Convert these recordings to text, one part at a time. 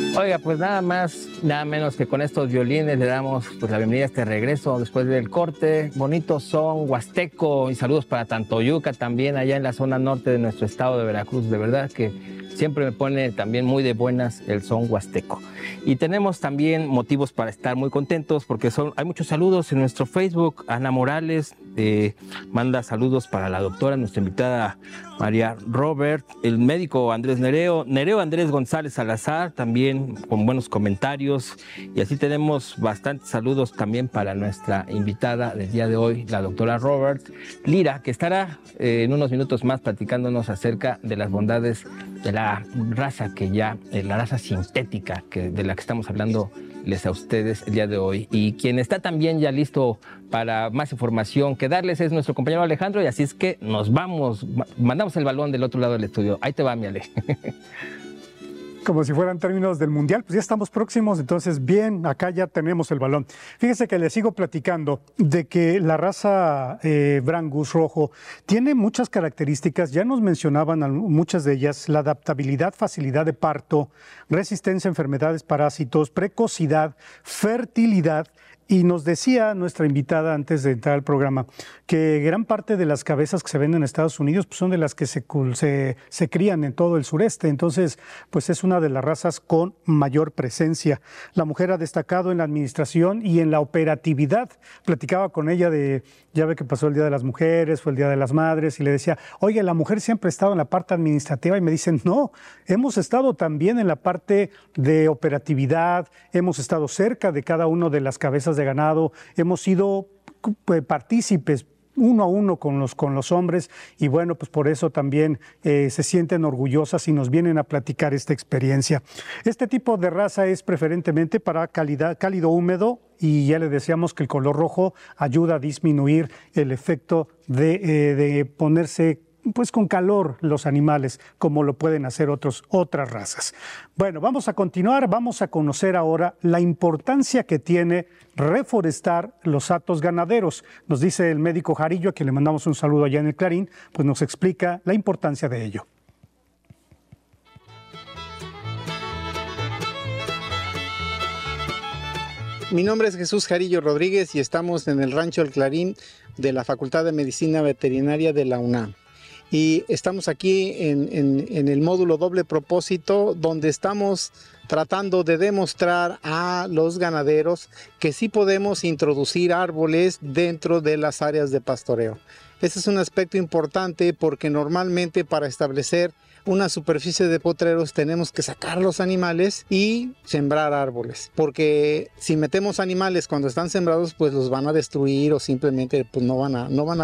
Oiga, pues nada más, nada menos que con estos violines le damos pues la bienvenida a este regreso después del corte. Bonito son huasteco y saludos para Tantoyuca, también allá en la zona norte de nuestro estado de Veracruz. De verdad que siempre me pone también muy de buenas el son huasteco. Y tenemos también motivos para estar muy contentos porque hay muchos saludos en nuestro Facebook. Ana Morales manda saludos para la doctora, nuestra invitada María Robert, el médico Andrés Nereo Andrés González Salazar, también con buenos comentarios. Y así tenemos bastantes saludos también para nuestra invitada del día de hoy, la doctora Robert Lira, que estará en unos minutos más platicándonos acerca de las bondades de la raza la raza sintética de la que estamos hablando a ustedes el día de hoy. Y quien está también ya listo para más información que darles es nuestro compañero Alejandro, y así es que nos vamos, mandamos el balón del otro lado del estudio. Ahí te va, mi Ale. Como si fueran términos del Mundial, pues ya estamos próximos, entonces bien, acá ya tenemos el balón. Fíjese que les sigo platicando de que la raza Brangus rojo tiene muchas características, ya nos mencionaban muchas de ellas: la adaptabilidad, facilidad de parto, resistencia a enfermedades, parásitos, precocidad, fertilidad. Y nos decía nuestra invitada antes de entrar al programa que gran parte de las cabezas que se venden en Estados Unidos pues son de las que se crían en todo el sureste. Entonces, pues es una de las razas con mayor presencia. La mujer ha destacado en la administración y en la operatividad. Platicaba con ella ya ve que pasó el Día de las Mujeres, fue el Día de las Madres, y le decía, oye, la mujer siempre ha estado en la parte administrativa, y me dicen, no, hemos estado también en la parte de operatividad, hemos estado cerca de cada uno de las cabezas de ganado, hemos sido partícipes uno a uno con los hombres, y bueno, pues por eso también se sienten orgullosas y nos vienen a platicar esta experiencia. Este tipo de raza es preferentemente para cálido húmedo, y ya le decíamos que el color rojo ayuda a disminuir el efecto de ponerse pues con calor los animales, como lo pueden hacer otras razas. Bueno, vamos a continuar, vamos a conocer ahora la importancia que tiene reforestar los hatos ganaderos. Nos dice el médico Jarillo, a quien le mandamos un saludo allá en el Clarín, pues nos explica la importancia de ello. Mi nombre es Jesús Jarillo Rodríguez y estamos en el Rancho El Clarín de la Facultad de Medicina Veterinaria de la UNAM. Y estamos aquí en el módulo doble propósito, donde estamos tratando de demostrar a los ganaderos que sí podemos introducir árboles dentro de las áreas de pastoreo. Este es un aspecto importante porque normalmente para establecer una superficie de potreros tenemos que sacar los animales y sembrar árboles, porque si metemos animales cuando están sembrados pues los van a destruir o simplemente pues no van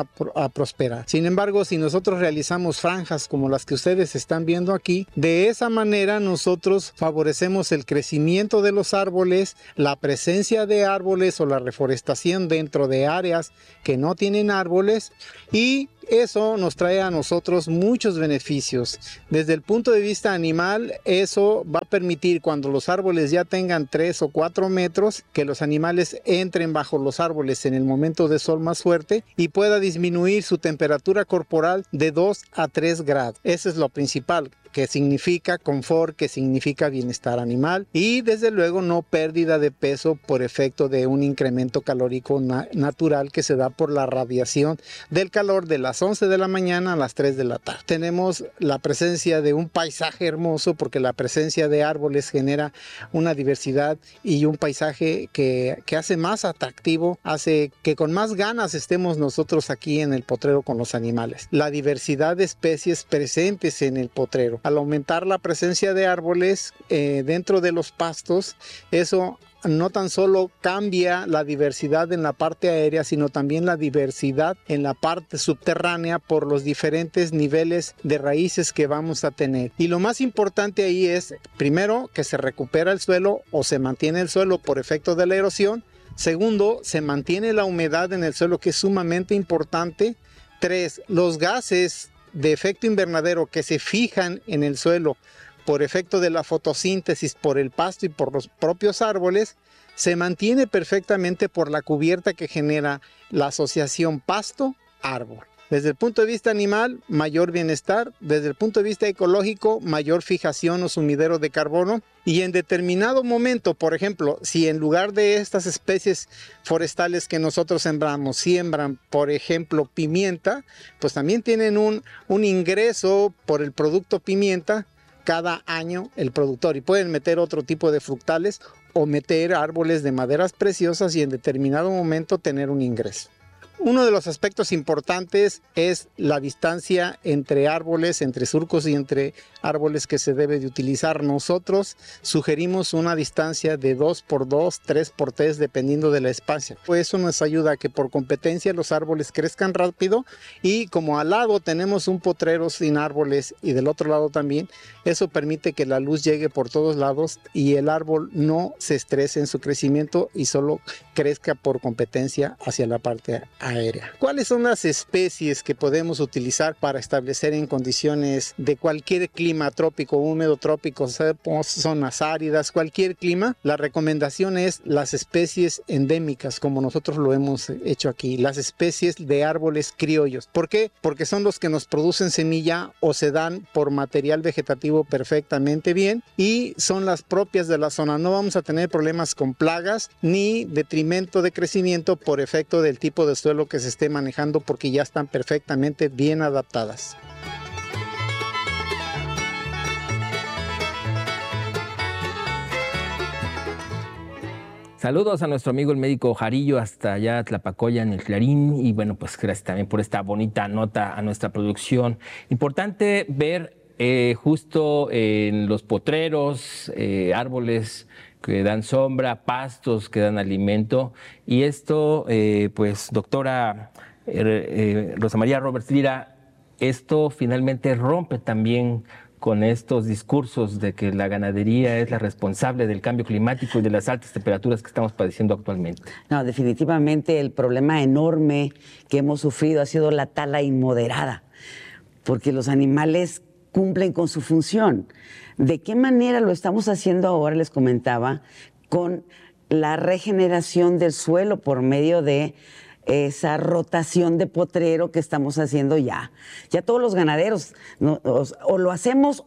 a prosperar. Sin embargo, si nosotros realizamos franjas como las que ustedes están viendo aquí, de esa manera nosotros favorecemos el crecimiento de los árboles, la presencia de árboles o la reforestación dentro de áreas que no tienen árboles, y eso nos trae a nosotros muchos beneficios. Desde el punto de vista animal, eso va a permitir, cuando los árboles ya tengan 3 o 4 metros, que los animales entren bajo los árboles en el momento de sol más fuerte y pueda disminuir su temperatura corporal de 2 a 3 grados. Eso es lo principal, que significa confort, que significa bienestar animal, y desde luego no pérdida de peso por efecto de un incremento calórico natural que se da por la radiación del calor de las 11 de la mañana a las 3 de la tarde. Tenemos la presencia de un paisaje hermoso, porque la presencia de árboles genera una diversidad y un paisaje que hace más atractivo, hace que con más ganas estemos nosotros aquí en el potrero con los animales. La diversidad de especies presentes en el potrero, al aumentar la presencia de árboles dentro de los pastos, eso no tan solo cambia la diversidad en la parte aérea, sino también la diversidad en la parte subterránea por los diferentes niveles de raíces que vamos a tener. Y lo más importante ahí es, primero, que se recupera el suelo o se mantiene el suelo por efecto de la erosión. Segundo, se mantiene la humedad en el suelo, que es sumamente importante. 3, los gases de efecto invernadero que se fijan en el suelo por efecto de la fotosíntesis, por el pasto y por los propios árboles, se mantiene perfectamente por la cubierta que genera la asociación pasto-árbol. Desde el punto de vista animal, mayor bienestar. Desde el punto de vista ecológico, mayor fijación o sumidero de carbono. Y en determinado momento, por ejemplo, si en lugar de estas especies forestales que nosotros sembramos, siembran, por ejemplo, pimienta, pues también tienen un ingreso por el producto pimienta cada año el productor. Y pueden meter otro tipo de frutales o meter árboles de maderas preciosas y en determinado momento tener un ingreso. Uno de los aspectos importantes es la distancia entre árboles, entre surcos y entre árboles que se debe de utilizar. Nosotros sugerimos una distancia de 2x2, 3x3, dependiendo de la espacio. Eso nos ayuda a que por competencia los árboles crezcan rápido y como al lado tenemos un potrero sin árboles y del otro lado también, eso permite que la luz llegue por todos lados y el árbol no se estrese en su crecimiento y solo crezca por competencia hacia la parte aérea. ¿Cuáles son las especies que podemos utilizar para establecer en condiciones de cualquier clima trópico, húmedo, trópico, zonas áridas, cualquier clima? La recomendación es las especies endémicas, como nosotros lo hemos hecho aquí, las especies de árboles criollos. ¿Por qué? Porque son los que nos producen semilla o se dan por material vegetativo perfectamente bien y son las propias de la zona. No vamos a tener problemas con plagas ni detrimento de crecimiento por efecto del tipo de suelo que se esté manejando porque ya están perfectamente bien adaptadas. Saludos a nuestro amigo el médico Jarillo hasta allá Tlapacoya en el Clarín y bueno, pues gracias también por esta bonita nota a nuestra producción. Importante ver justo en los potreros, árboles que dan sombra, pastos que dan alimento y esto, pues doctora Rosa María Roberts Lira, esto finalmente rompe también con estos discursos de que la ganadería es la responsable del cambio climático y de las altas temperaturas que estamos padeciendo actualmente. No, definitivamente el problema enorme que hemos sufrido ha sido la tala inmoderada, porque los animales cumplen con su función. ¿De qué manera lo estamos haciendo ahora? Les comentaba, con la regeneración del suelo por medio de esa rotación de potrero que estamos haciendo ya. Ya todos los ganaderos, o lo hacemos,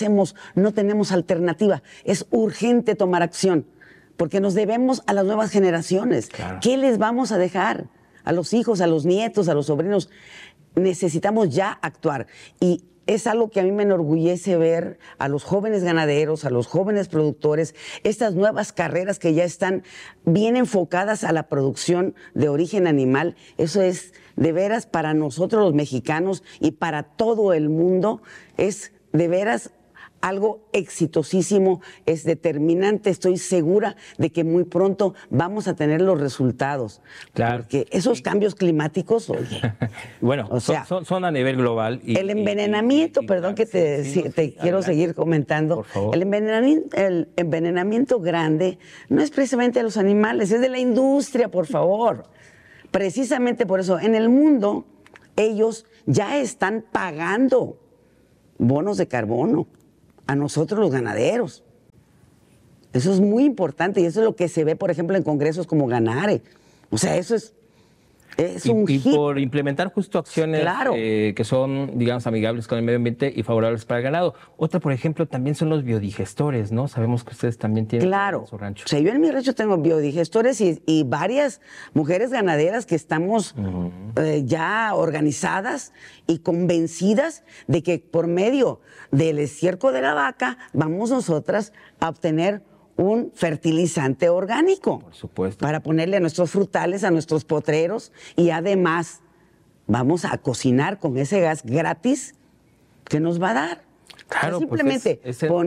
no tenemos alternativa. Es urgente tomar acción, porque nos debemos a las nuevas generaciones. Claro. ¿Qué les vamos a dejar? A los hijos, a los nietos, a los sobrinos. Necesitamos ya actuar. Y es algo que a mí me enorgullece ver a los jóvenes ganaderos, a los jóvenes productores, estas nuevas carreras que ya están bien enfocadas a la producción de origen animal. Eso es de veras para nosotros los mexicanos y para todo el mundo, es de veras algo exitosísimo, es determinante. Estoy segura de que muy pronto vamos a tener los resultados. Claro. Porque esos cambios climáticos, oye. Bueno, o sea, son a nivel global. Y, el envenenamiento, perdón que te quiero seguir comentando. Por favor. El envenenamiento grande no es precisamente de los animales, es de la industria, por favor. Precisamente por eso, en el mundo, ellos ya están pagando bonos de carbono a nosotros los ganaderos. Eso es muy importante y eso es lo que se ve, por ejemplo, en congresos como Ganare. O sea, eso es un hit. Y por implementar justo acciones claro. Que son, digamos, amigables con el medio ambiente y favorables para el ganado. Otra, por ejemplo, también son los biodigestores, ¿no? Sabemos que ustedes también tienen claro. en su rancho. O sea, yo en mi rancho tengo biodigestores y varias mujeres ganaderas que estamos ya organizadas y convencidas de que por medio del estiércol de la vaca vamos nosotras a obtener un fertilizante orgánico. Por supuesto. Para ponerle a nuestros frutales, a nuestros potreros y además vamos a cocinar con ese gas gratis que nos va a dar. Claro, o sea, simplemente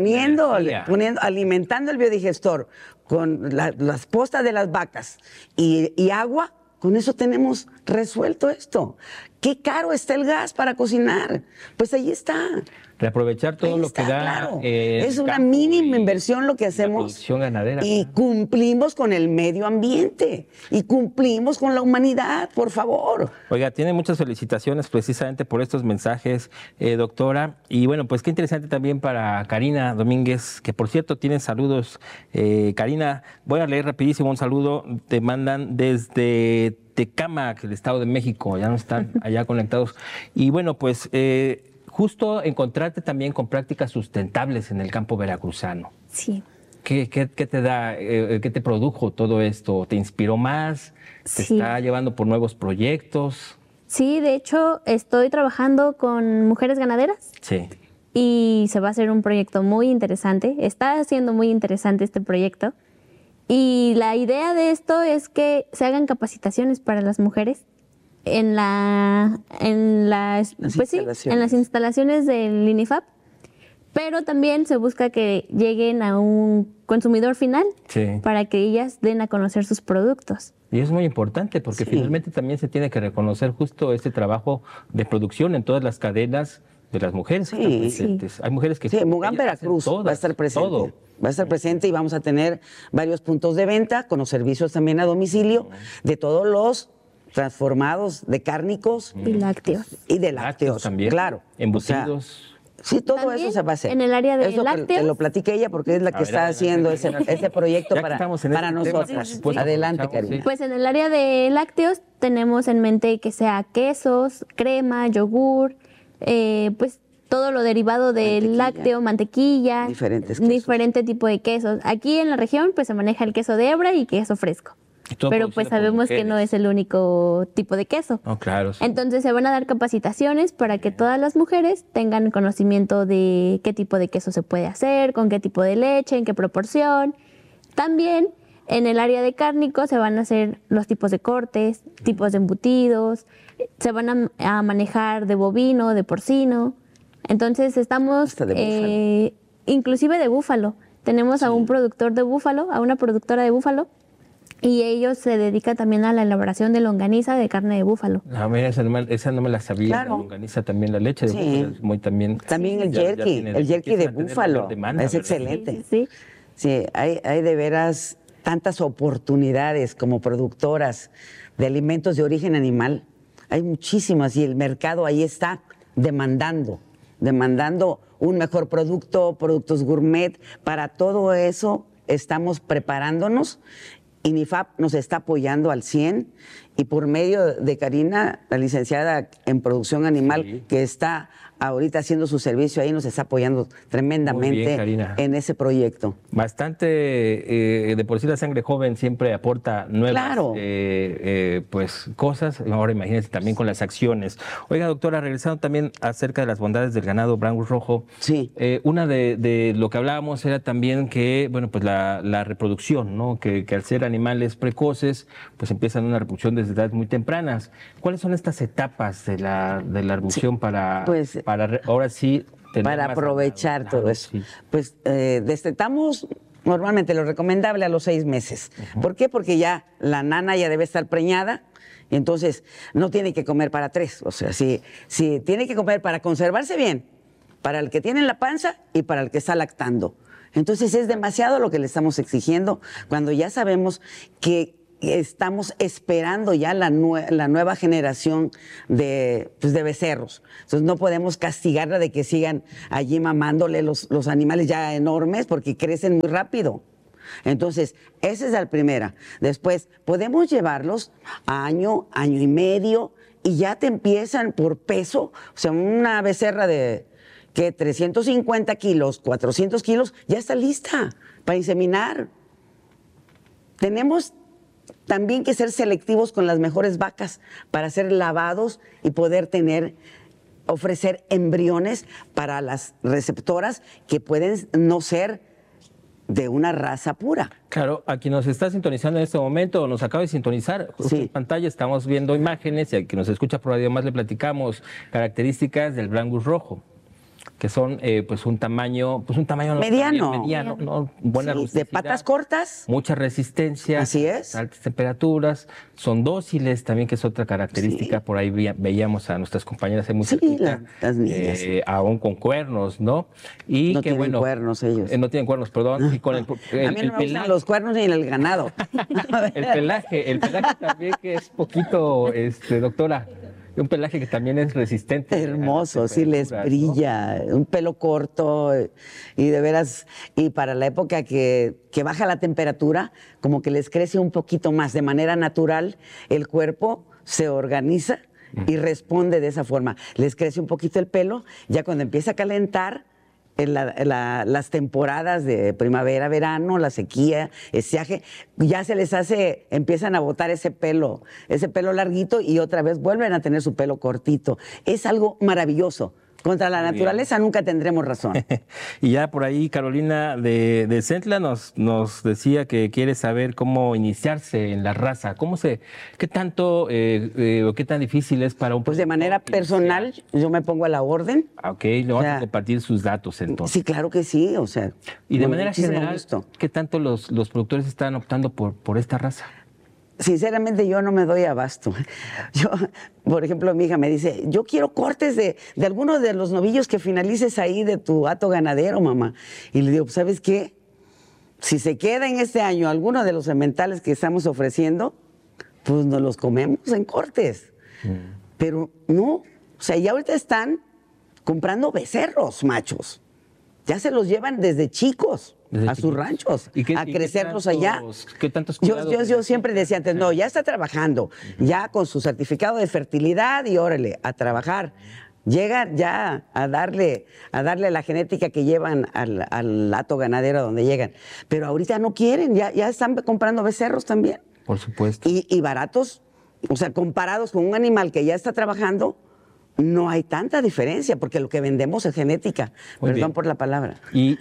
pues alimentando el biodigestor con las postas de las vacas y agua, con eso tenemos resuelto esto. ¿Qué caro está el gas para cocinar? Pues ahí está. Reaprovechar todo lo que da. Claro. Es una mínima inversión lo que hacemos. La producción ganadera. Y cumplimos con el medio ambiente. Y cumplimos con la humanidad, por favor. Oiga, tiene muchas felicitaciones precisamente por estos mensajes, doctora. Y bueno, pues qué interesante también para Karina Domínguez, que por cierto tiene saludos. Karina, voy a leer rapidísimo un saludo. Te mandan desde Tecámac, el Estado de México, ya no están allá conectados. Y bueno, pues justo encontrarte también con prácticas sustentables en el campo veracruzano. Sí. ¿Qué te da, qué te produjo todo esto? ¿Te inspiró más? ¿Te Sí. está llevando por nuevos proyectos? Sí, de hecho, estoy trabajando con mujeres ganaderas Sí. y se va a hacer un proyecto muy interesante. Está siendo muy interesante este proyecto. Y la idea de esto es que se hagan capacitaciones para las mujeres en las instalaciones del INIFAP, pero también se busca que lleguen a un consumidor final para que ellas den a conocer sus productos. Y es muy importante porque finalmente también se tiene que reconocer justo este trabajo de producción en todas las cadenas de las mujeres que están presentes. Hay mujeres que... Sí, Mugan Veracruz va a estar presente. Va a estar presente y vamos a tener varios puntos de venta con los servicios también a domicilio de todos los transformados de cárnicos y lácteos. Y de lácteos también. Claro. Embutidos. Sí, todo también eso se va a hacer. En el área de eso lácteos. Te lo platique ella porque es la que está haciendo ese proyecto para nosotras. Adelante, Karina. Pues en el área de lácteos tenemos en mente que sea quesos, crema, yogur, pues todo lo derivado del lácteo, mantequilla, diferente tipo de quesos. Aquí en la región pues se maneja el queso de hebra y queso fresco. Pero pues sabemos que no es el único tipo de queso. Oh, claro, sí. Entonces se van a dar capacitaciones para que todas las mujeres tengan conocimiento de qué tipo de queso se puede hacer, con qué tipo de leche, en qué proporción. También en el área de cárnico se van a hacer los tipos de cortes, tipos de embutidos, se van a manejar de bovino, de porcino. Entonces estamos, inclusive de búfalo. Tenemos a un productor de búfalo, a una productora de búfalo, y ellos se dedican también a la elaboración de longaniza de carne de búfalo. Ah, mira, esa no me la sabía. Claro. La longaniza también, la leche de búfalo es muy también... También el jerky de búfalo, es excelente. Sí, hay de veras tantas oportunidades como productoras de alimentos de origen animal. Hay muchísimas y el mercado ahí está demandando un mejor producto, productos gourmet. Para todo eso estamos preparándonos. INIFAP nos está apoyando al 100 y por medio de Karina, la licenciada en producción animal, que está ahorita haciendo su servicio ahí, nos está apoyando tremendamente en ese proyecto. Bastante, de por sí la sangre joven siempre aporta nuevas pues cosas. Ahora imagínense también con las acciones. Oiga, doctora, regresando también acerca de las bondades del ganado Brangus rojo. Una de lo que hablábamos era también que, bueno, pues la reproducción, ¿no? Que al ser animales precoces, pues empiezan una reproducción desde edades muy tempranas. ¿Cuáles son estas etapas de la reproducción para ahora sí para aprovechar todo eso? Pues destetamos normalmente lo recomendable a los 6 meses. ¿Por qué? Porque ya la nana ya debe estar preñada y entonces no tiene que comer para 3. O sea, si tiene que comer para conservarse bien, para el que tiene en la panza y para el que está lactando. Entonces es demasiado lo que le estamos exigiendo cuando ya sabemos que estamos esperando ya la nueva generación de becerros. Entonces no podemos castigarla de que sigan allí mamándole los animales ya enormes porque crecen muy rápido. Entonces, esa es la primera. Después, podemos llevarlos a año y medio y ya te empiezan por peso. O sea, una becerra de 350 kilos, 400 kilos, ya está lista para inseminar. Tenemos también que ser selectivos con las mejores vacas para hacer lavados y poder ofrecer embriones para las receptoras que pueden no ser de una raza pura. Claro, a quien nos está sintonizando en este momento, nos acaba de sintonizar, en pantalla estamos viendo imágenes y a quien nos escucha por radio más le platicamos características del Brangus rojo, que son pues un tamaño mediano, ¿no? Buena rusticidad, de patas cortas, mucha resistencia, así es, altas temperaturas, son dóciles también, que es otra característica. Por ahí veíamos a nuestras compañeras muy cerquita, las niñas, aún con cuernos, ¿no? Y no tienen cuernos ellos. No tienen cuernos, perdón. Y con a mí no me gustan los cuernos ni el ganado. el pelaje también, que es poquito, doctora. Un pelaje que también es resistente. Hermoso, sí les brilla, ¿no? Un pelo corto y de veras, y para la época que baja la temperatura, como que les crece un poquito más, de manera natural, el cuerpo se organiza y responde de esa forma. Les crece un poquito el pelo, ya cuando empieza a calentar, en las temporadas de primavera, verano, la sequía, estiaje, ya se les hace, empiezan a botar ese pelo larguito y otra vez vuelven a tener su pelo cortito. Es algo maravilloso. Contra la naturaleza nunca tendremos razón. Y ya por ahí Carolina de Centla nos decía que quiere saber cómo iniciarse en la raza. ¿Qué tanto o qué tan difícil es para un... Pues de manera personal, yo me pongo a la orden. Ok, le vamos a compartir sus datos entonces. Sí, claro que sí, o sea... Y de manera general, ¿qué tanto los productores están optando por esta raza? Sinceramente yo no me doy abasto. Yo, por ejemplo, mi hija me dice, yo quiero cortes de algunos de los novillos que finalices ahí de tu hato ganadero, mamá. Y le digo, ¿sabes qué? Si se queda en este año alguno de los sementales que estamos ofreciendo, pues nos los comemos en cortes. Pero no, o sea, ya ahorita están comprando becerros machos. Ya se los llevan desde chicos a sus ranchos, a crecerlos allá. ¿Qué tantos cuidados? Yo siempre decía antes, no, ya está trabajando, ya con su certificado de fertilidad y órale, a trabajar. Llega ya a darle la genética que llevan al hato ganadero donde llegan. Pero ahorita no quieren, ya están comprando becerros también. Por supuesto. Y baratos, o sea, comparados con un animal que ya está trabajando, no hay tanta diferencia, porque lo que vendemos es genética. Muy Perdón bien. por la palabra.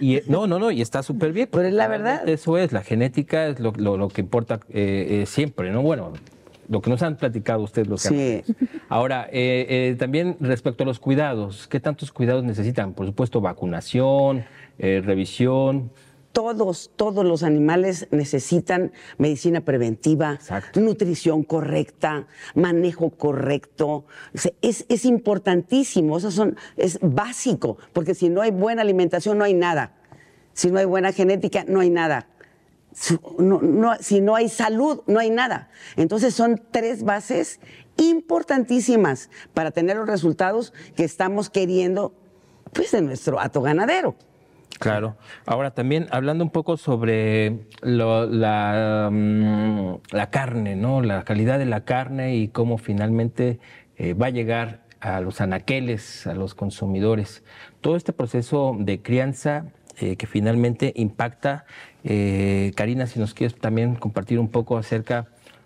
No, y está súper bien. Pero es la verdad. Eso es, la genética es lo que importa siempre, ¿no? Bueno, lo que nos han platicado ustedes los que Sí. Ahora, también respecto a los cuidados, ¿qué tantos cuidados necesitan? Por supuesto, vacunación, revisión. Todos los animales necesitan medicina preventiva, Exacto. nutrición correcta, manejo correcto. O sea, es importantísimo, es básico, porque si no hay buena alimentación no hay nada. Si no hay buena genética no hay nada. Si no hay salud no hay nada. Entonces son 3 bases importantísimas para tener los resultados que estamos queriendo, pues, de nuestro hato ganadero. Claro. Ahora también hablando un poco sobre la carne, ¿no? La calidad de la carne y cómo finalmente va a llegar a los anaqueles, a los consumidores. Todo este proceso de crianza que finalmente impacta. Karina, si nos quieres también compartir un poco acerca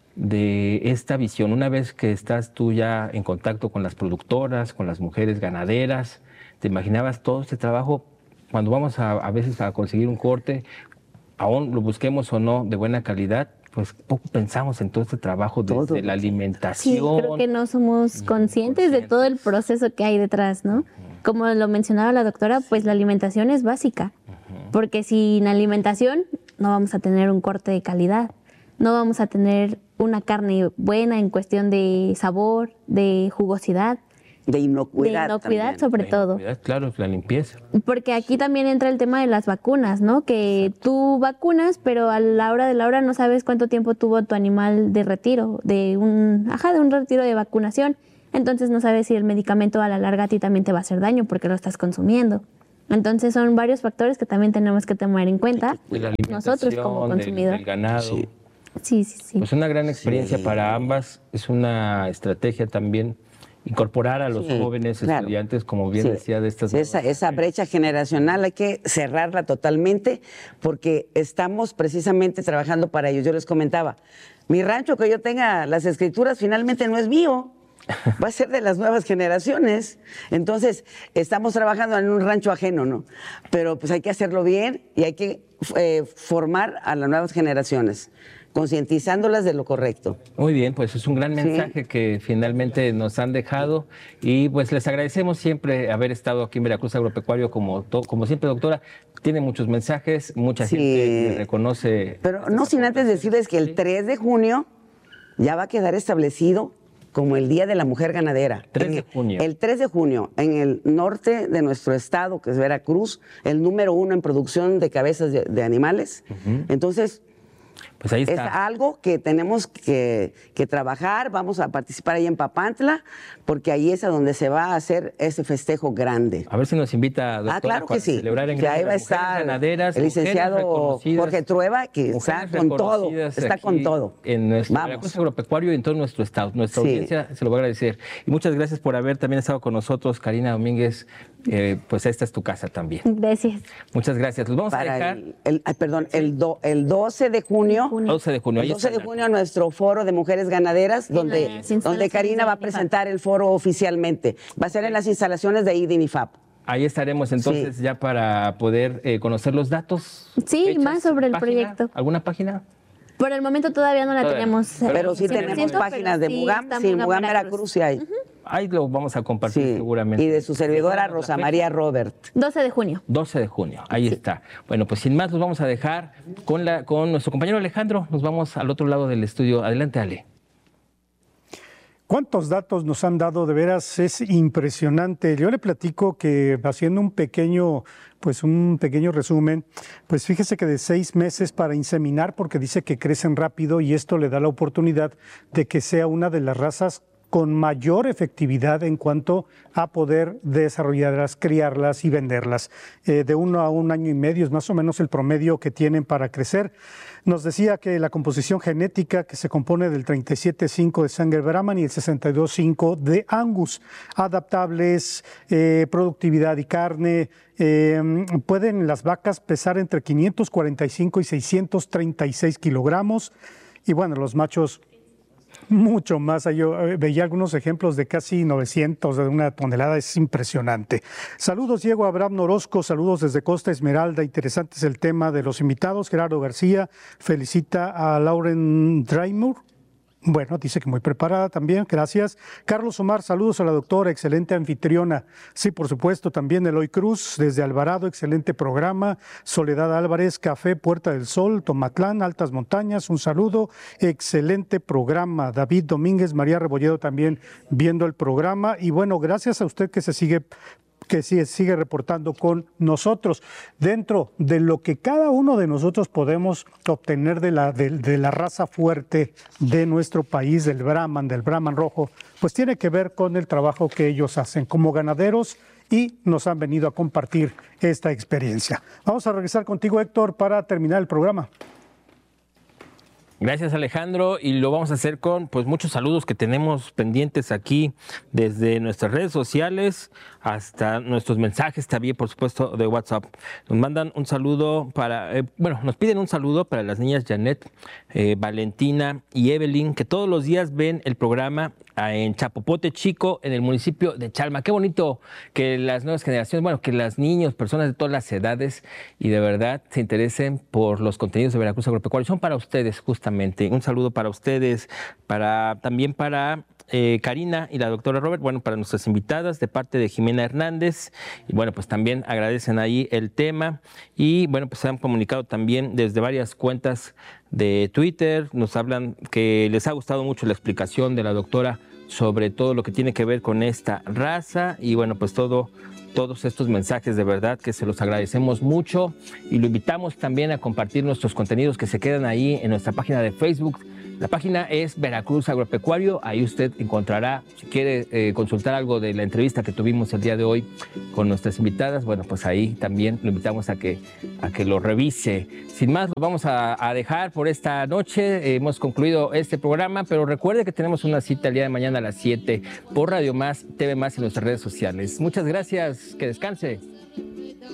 de esta visión. Una vez que estás tú ya en contacto con las productoras, con las mujeres ganaderas, ¿te imaginabas todo este trabajo? Cuando vamos a veces a conseguir un corte, aún lo busquemos o no de buena calidad, pues poco pensamos en todo este trabajo de la alimentación. Sí, creo que no somos conscientes de todo el proceso que hay detrás, ¿no? Como lo mencionaba la doctora, pues la alimentación es básica, porque sin alimentación no vamos a tener un corte de calidad, no vamos a tener una carne buena en cuestión de sabor, de jugosidad. De inocuidad. Sobre todo. Claro, la limpieza. Porque aquí también entra el tema de las vacunas, ¿no? Que tú vacunas, pero a la hora de la hora no sabes cuánto tiempo tuvo tu animal de retiro, de un retiro de vacunación. Entonces no sabes si el medicamento a la larga a ti también te va a hacer daño porque lo estás consumiendo. Entonces son varios factores que también tenemos que tomar en cuenta nosotros como consumidores. Del ganado. Sí. Pues una gran experiencia para ambas. Es una estrategia también incorporar a los jóvenes estudiantes, como bien decía, de estas... Esa brecha generacional hay que cerrarla totalmente porque estamos precisamente trabajando para ellos. Yo les comentaba, mi rancho que yo tenga las escrituras finalmente no es mío, va a ser de las nuevas generaciones. Entonces, estamos trabajando en un rancho ajeno, ¿no? Pero pues hay que hacerlo bien y hay que formar a las nuevas generaciones, concientizándolas de lo correcto. Muy bien, pues es un gran mensaje que finalmente nos han dejado y pues les agradecemos siempre haber estado aquí en Veracruz Agropecuario como siempre, doctora. Tiene muchos mensajes, mucha gente le reconoce. Pero no sin antes decirles que el 3 de junio ya va a quedar establecido como el Día de la Mujer Ganadera. 3 de junio. El 3 de junio, en el norte de nuestro estado, que es Veracruz, el número 1 en producción de cabezas de animales. Entonces, Pues ahí Es está. algo que tenemos que trabajar. Vamos a participar ahí en Papantla, porque ahí es a donde se va a hacer ese festejo grande. A ver si nos invita, doctora, Claro que para sí. celebrar en Que ahí grande va a las mujeres estar ganaderas, el mujeres licenciado reconocidas, Jorge Trueba, que está mujeres con todo, reconocidas está con aquí todo. En nuestro Vamos. Veracruz agropecuario y en todo nuestro estado. Nuestra Sí. audiencia se lo va a agradecer. Y muchas gracias por haber también estado con nosotros, Karina Domínguez. Pues esta es tu casa también. Gracias. Muchas gracias. Los vamos a Para dejar el 12 de junio. 12 de junio. El Ahí 12 de está. junio nuestro foro de mujeres ganaderas, donde las instalaciones Karina de va a INIFAP. presentar el foro oficialmente. Va a ser en las instalaciones de INIFAP. Ahí estaremos entonces Sí. ya para poder conocer los datos. Sí, más sobre el página, proyecto. ¿Alguna página? Por el momento todavía no la Todavía no. tenemos. Pero sí 100%, tenemos páginas de sí Mugam, está sí, Mugam Veracruz sí hay. Ahí lo vamos a compartir Sí. seguramente. Y de su servidora La Rosa fecha, María Robert. 12 de junio. 12 de junio, ahí está. Bueno, pues sin más los vamos a dejar con nuestro compañero Alejandro. Nos vamos al otro lado del estudio. Adelante, Ale. ¿Cuántos datos nos han dado? De veras es impresionante. Yo le platico que haciendo un pequeño resumen, pues fíjese que de 6 meses para inseminar, porque dice que crecen rápido y esto le da la oportunidad de que sea una de las razas con mayor efectividad en cuanto a poder desarrollarlas, criarlas y venderlas. De 1 a 1 año y medio es más o menos el promedio que tienen para crecer. Nos decía que la composición genética, que se compone del 37.5 de sangre Brahman y el 62.5 de Angus, adaptables, productividad y carne. Pueden las vacas pesar entre 545 y 636 kilogramos. Y bueno, los machos mucho más. Yo veía algunos ejemplos de casi 900, de 1 tonelada, es impresionante. Saludos, Diego Abraham Orozco, saludos desde Costa Esmeralda. Interesante es el tema de los invitados. Gerardo García felicita a Lauren Dreymur. Bueno, dice que muy preparada también, gracias. Carlos Omar, saludos a la doctora, excelente anfitriona. Sí, por supuesto, también Eloy Cruz, desde Alvarado, excelente programa. Soledad Álvarez, Café Puerta del Sol, Tomatlán, Altas Montañas, un saludo, excelente programa. David Domínguez, María Rebolledo también viendo el programa. Y bueno, gracias a usted que sigue reportando con nosotros. Dentro de lo que cada uno de nosotros podemos obtener de la raza fuerte de nuestro país, del Brahman rojo, pues tiene que ver con el trabajo que ellos hacen como ganaderos y nos han venido a compartir esta experiencia. Vamos a regresar contigo, Héctor, para terminar el programa. Gracias, Alejandro, y lo vamos a hacer con pues muchos saludos que tenemos pendientes aquí desde nuestras redes sociales hasta nuestros mensajes también, por supuesto, de WhatsApp. Nos mandan un saludo nos piden un saludo para las niñas Janet, Valentina y Evelyn, que todos los días ven el programa en Chapopote Chico, en el municipio de Chalma. Qué bonito que las nuevas generaciones, que las niños, personas de todas las edades y de verdad se interesen por los contenidos de Veracruz Agropecuario. Son para ustedes, justamente. Un saludo para ustedes, también para Karina y la doctora Robert, para nuestras invitadas de parte de Jimena Hernández. Y pues también agradecen ahí el tema. Y pues se han comunicado también desde varias cuentas de Twitter. Nos hablan que les ha gustado mucho la explicación de la doctora sobre todo lo que tiene que ver con esta raza. Y todos estos mensajes de verdad que se los agradecemos mucho y lo invitamos también a compartir nuestros contenidos que se quedan ahí en nuestra página de Facebook. La página es Veracruz Agropecuario, ahí usted encontrará, si quiere consultar algo de la entrevista que tuvimos el día de hoy con nuestras invitadas, pues ahí también lo invitamos a que lo revise. Sin más, lo vamos a dejar por esta noche, hemos concluido este programa, pero recuerde que tenemos una cita el día de mañana a las 7 por Radio Más, TV Más y nuestras redes sociales. Muchas gracias, que descanse.